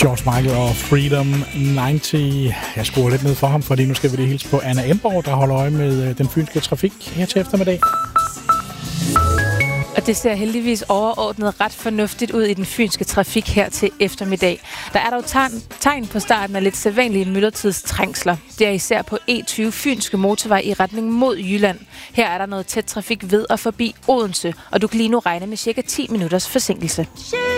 George Michael og Freedom 90. Jeg skruer lidt ned for ham, fordi nu skal vi lige hilse på Anna Emborg, der holder øje med den fynske trafik her til eftermiddag. Og det ser heldigvis overordnet ret fornuftigt ud i den fynske trafik her til eftermiddag. Der er dog tegn på starten af lidt sædvanlige myldretidstrængsler. Det er især på E20 Fynske Motorvej i retning mod Jylland. Her er der noget tæt trafik ved og forbi Odense, og du kan lige nu regne med cirka 10 minutters forsinkelse.